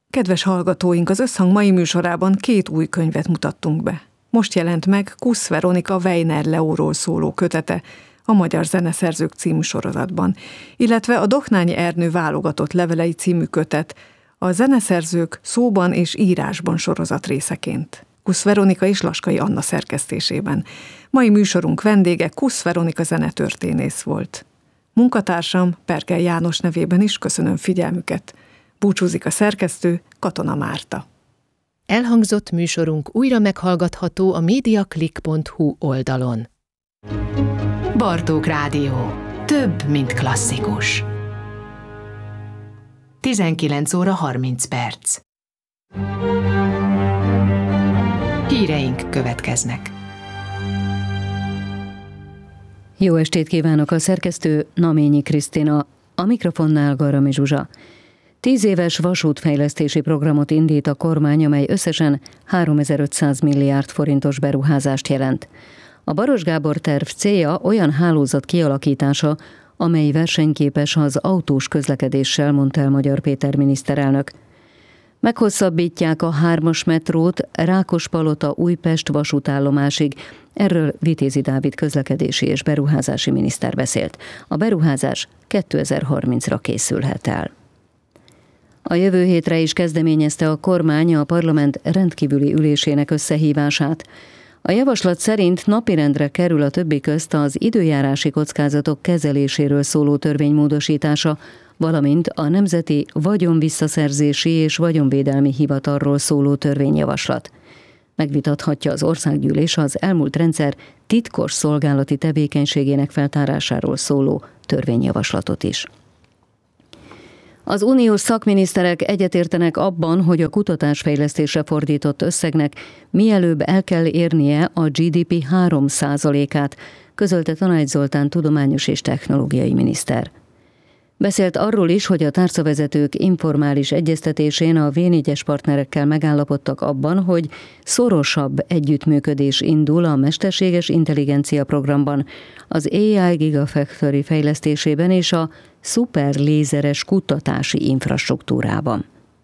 Kedves hallgatóink, az Összhang mai műsorában 2 új könyvet mutattunk be. Most jelent meg Kusz Veronika Weiner Leóról szóló kötete a Magyar Zeneszerzők című sorozatban, illetve a Doknányi Ernő válogatott levelei című kötet a Zeneszerzők szóban és írásban sorozat részeként. Kusz Veronika és Laskai Anna szerkesztésében. Mai műsorunk vendége Kusz Veronika zenetörténész volt. Munkatársam Perkel János nevében is köszönöm figyelmüket. Búcsúzik a szerkesztő, Katona Márta. Elhangzott műsorunk újra meghallgatható a mediaclick.hu oldalon. Bartók Rádió. Több, mint klasszikus. 19:30. Híreink következnek. Jó estét kívánok, a szerkesztő Naményi Krisztina, a mikrofonnál Garami Zsuzsa. 10 éves vasútfejlesztési programot indít a kormány, amely összesen 3500 milliárd forintos beruházást jelent. A Baros Gábor terv célja olyan hálózat kialakítása, amely versenyképes az autós közlekedéssel, mondta el Magyar Péter miniszterelnök. Meghosszabbítják a 3-as metrót Rákospalota-Újpest vasútállomásig. Erről Vitézi Dávid közlekedési és beruházási miniszter beszélt. A beruházás 2030-ra készülhet el. A jövő hétre is kezdeményezte a kormány a parlament rendkívüli ülésének összehívását. A javaslat szerint napirendre kerül a többi közt az időjárási kockázatok kezeléséről szóló törvény módosítása, valamint a Nemzeti Vagyonvisszaszerzési és Vagyonvédelmi Hivatalról szóló törvényjavaslat. Megvitathatja az országgyűlés az elmúlt rendszer titkos szolgálati tevékenységének feltárásáról szóló törvényjavaslatot is. Az uniós szakminiszterek egyetértenek abban, hogy a kutatásfejlesztésre fordított összegnek mielőbb el kell érnie a GDP 3%-át, közölte Tanács Zoltán tudományos és technológiai miniszter. Beszélt arról is, hogy a tárcavezetők informális egyeztetésén a V4-es partnerekkel megállapodtak abban, hogy szorosabb együttműködés indul a mesterséges intelligencia programban, az AI Gigafactory fejlesztésében és a szuperlézeres kutatási infrastruktúrában.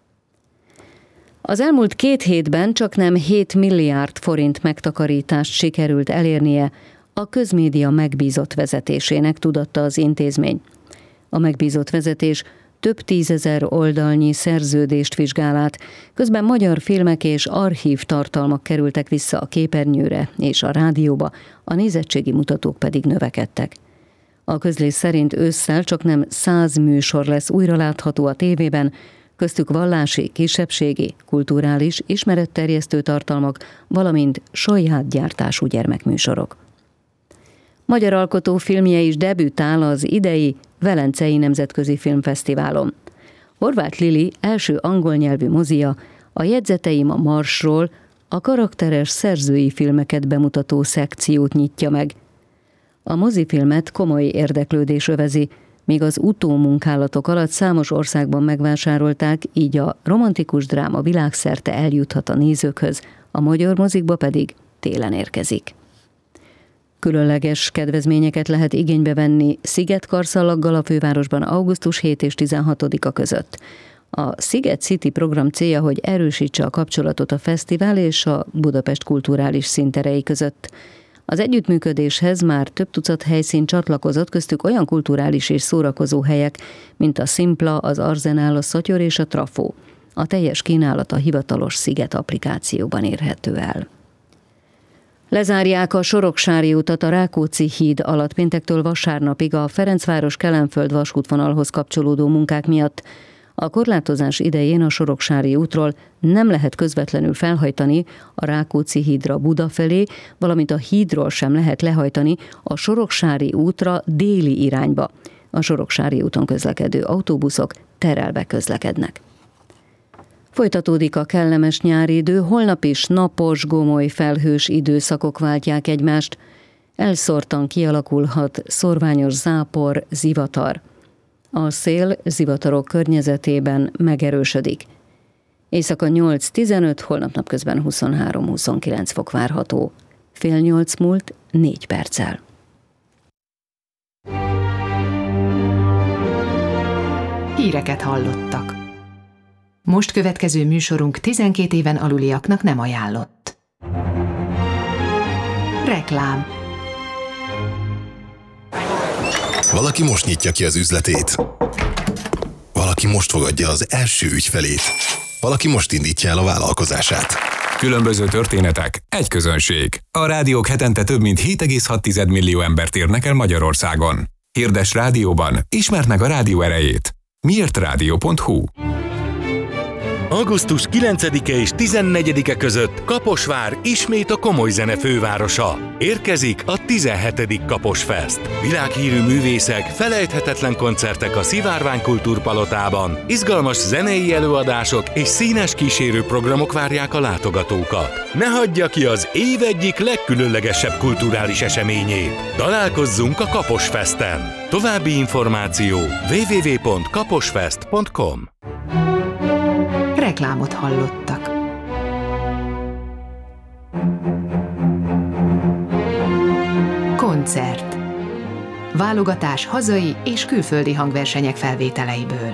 Az elmúlt 2 hétben csaknem 7 milliárd forint megtakarítást sikerült elérnie a közmédia megbízott vezetésének, tudatta az intézmény. A megbízott vezetés több 10 000 oldalnyi szerződést vizsgál át, közben magyar filmek és archív tartalmak kerültek vissza a képernyőre és a rádióba, a nézettségi mutatók pedig növekedtek. A közlés szerint ősszel csaknem 100 műsor lesz újra látható a tévében, köztük vallási, kisebbségi, kulturális, ismeretterjesztő tartalmak, valamint saját gyártású gyermekműsorok. Magyar alkotó filmje is debütál az idei Velencei Nemzetközi Filmfesztiválon. Horváth Lili első angol nyelvű mozia, a Jegyzeteim a Marsról a karakteres szerzői filmeket bemutató szekciót nyitja meg. A mozifilmet komoly érdeklődés övezi, míg az utómunkálatok alatt számos országban megvásárolták, így a romantikus dráma világszerte eljuthat a nézőkhöz, a magyar mozikba pedig télen érkezik. Különleges kedvezményeket lehet igénybe venni Sziget-Karszalaggal a fővárosban augusztus 7 és 16-a között. A Sziget City program célja, hogy erősítse a kapcsolatot a fesztivál és a Budapest kulturális színterei között. Az együttműködéshez már több tucat helyszín csatlakozott, köztük olyan kulturális és szórakozó helyek, mint a Szimpla, az Arzenál, a Szatyor és a Trafó. A teljes kínálat a hivatalos Sziget applikációban érhető el. Lezárják a Soroksári utat a Rákóczi híd alatt péntektől vasárnapig a Ferencváros-Kelenföld vasútvonalhoz kapcsolódó munkák miatt. A korlátozás idején a Soroksári útról nem lehet közvetlenül felhajtani a Rákóczi hídra Buda felé, valamint a hídról sem lehet lehajtani a Soroksári útra déli irányba. A Soroksári úton közlekedő autóbuszok terelve közlekednek. Folytatódik a kellemes nyári idő, holnap is napos, gomoly, felhős időszakok váltják egymást. Elszórtan kialakulhat szorványos zápor, zivatar. A szél zivatarok környezetében megerősödik. Éjszaka 8-15, holnap napközben 23-29 fok várható. 7:30 múlt 4 perccel. Híreket hallottak. Most következő műsorunk 12 éven aluliaknak nem ajánlott. Reklám. Valaki most nyitja ki az üzletét. Valaki most fogadja az első ügyfelét. Valaki most indítja el a vállalkozását. Különböző történetek, egy közönség. A rádiók hetente több mint 7,6 millió embert érnek el Magyarországon. Hirdess rádióban, ismerd meg a rádió erejét. Miértradio.hu. Augusztus 9-e és 14-e között Kaposvár ismét a komoly zene fővárosa. Érkezik a 17. Kaposfest. Világhírű művészek, felejthetetlen koncertek a Szivárvány Kultúrpalotában, izgalmas zenei előadások és színes kísérőprogramok várják a látogatókat. Ne hagyja ki az év egyik legkülönlegesebb kulturális eseményét. Találkozzunk a Kaposfesten. További információ www.kaposfest.com. Reklámot hallottak. Koncert. Válogatás hazai és külföldi hangversenyek felvételeiből.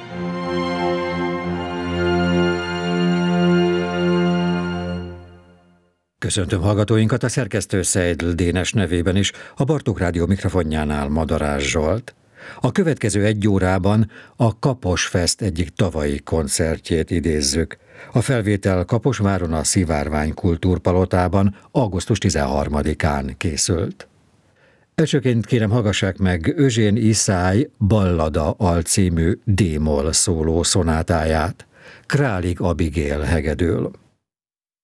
Köszöntöm hallgatóinkat a szerkesztő Seidl Dénes nevében is, a Bartók Rádió mikrofonjánál Madarás Zsolt. A következő egy órában a Kaposfest egyik tavalyi koncertjét idézzük. A felvétel Kaposváron a Szivárvány Kultúrpalotában augusztus 13-án készült. Elsőként kérem hallgassák meg Eugène Ysaÿe Ballada alcímű D-moll szóló szonátáját. Králig Abigail hegedül.